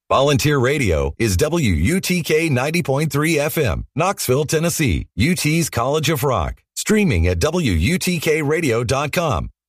Volunteer Radio is WUTK 90.3 FM, Knoxville, Tennessee, UT's College of Rock. Streaming at WUTKRadio.com.